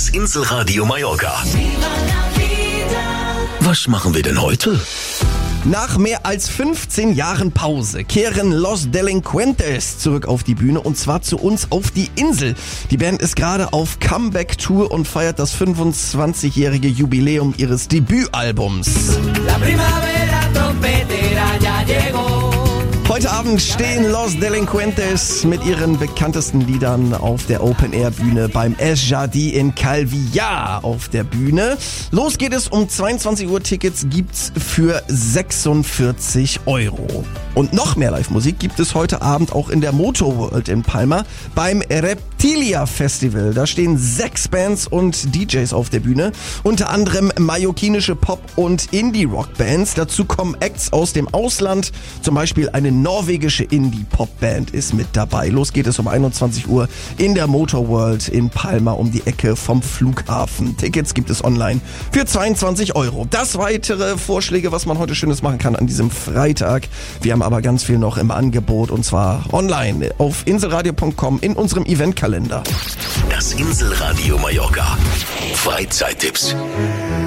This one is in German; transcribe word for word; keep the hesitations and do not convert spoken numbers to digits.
Das Inselradio Mallorca. Was machen wir denn heute? Nach mehr als fünfzehn Jahren Pause kehren Los Delinquentes zurück auf die Bühne und zwar zu uns auf die Insel. Die Band ist gerade auf Comeback-Tour und feiert das fünfundzwanzigjährige Jubiläum ihres Debütalbums. La primavera trompetera ya llegó. Heute Abend stehen Los Delinquentes mit ihren bekanntesten Liedern auf der Open-Air-Bühne beim Es Jardí in Calvillar auf der Bühne. Los geht es um zweiundzwanzig Uhr. Tickets gibt's für sechsundvierzig Euro. Und noch mehr Live-Musik gibt es heute Abend auch in der Motorworld in Palma beim Reptilia Festival. Da stehen sechs Bands und D Js auf der Bühne. Unter anderem mallorquinische Pop- und Indie-Rock-Bands. Dazu kommen Acts aus dem Ausland, zum Beispiel eine norwegische Indie-Pop-Band ist mit dabei. Los geht es um einundzwanzig Uhr in der Motorworld in Palma um die Ecke vom Flughafen. Tickets gibt es online für zweiundzwanzig Euro. Das weitere Vorschläge, was man heute Schönes machen kann an diesem Freitag. Wir haben aber ganz viel noch im Angebot und zwar online auf inselradio punkt com in unserem Eventkalender. Das Inselradio Mallorca. Freizeittipps.